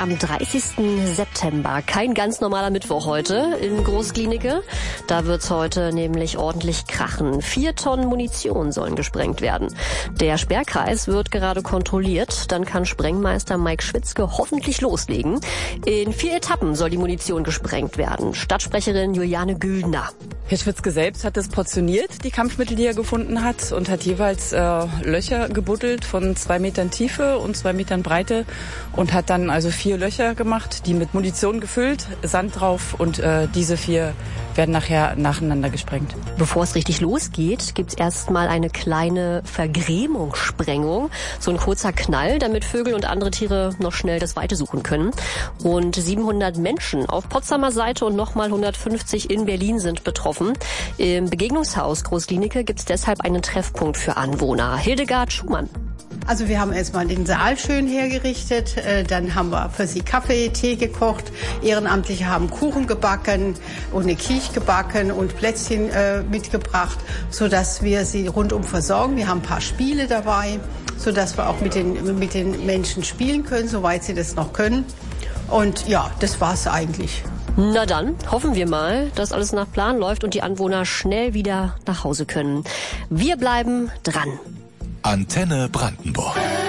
am 30. September. Kein ganz normaler Mittwoch heute in Großklinike. Da wird's heute nämlich ordentlich krachen. 4 Tonnen Munition sollen gesprengt werden. Der Sperrkreis wird gerade kontrolliert. Dann kann Sprengmeister Mike Schwitzke hoffentlich loslegen. In 4 Etappen soll die Munition gesprengt werden. Stadtsprecherin Juliane Güldner. Herr Schwitzke selbst hat es portioniert, die Kampfmittel, die er gefunden hat, und hat jeweils Löcher gebuddelt von 2 Metern Tiefe und 2 Metern Breite und hat dann also 4 Löcher gemacht, die mit Munition gefüllt, Sand drauf, und diese 4 werden nachher nacheinander gesprengt. Bevor es richtig losgeht, gibt's erstmal eine kleine Vergrämungssprengung. So ein kurzer Knall, damit Vögel und andere Tiere noch schnell das Weite suchen können. Rund 700 Menschen auf Potsdamer Seite und nochmal 150 in Berlin sind betroffen. Im Begegnungshaus Großklinike gibt's deshalb einen Treffpunkt für Anwohner. Hildegard Schumann. Also wir haben erstmal den Saal schön hergerichtet, dann haben wir für sie Kaffee, Tee gekocht, Ehrenamtliche haben Kuchen gebacken und eine Quiche gebacken und Plätzchen mitgebracht, sodass wir sie rundum versorgen. Wir haben ein paar Spiele dabei, sodass wir auch mit den Menschen spielen können, soweit sie das noch können. Und ja, das war's eigentlich. Na dann, hoffen wir mal, dass alles nach Plan läuft und die Anwohner schnell wieder nach Hause können. Wir bleiben dran. Antenne Brandenburg.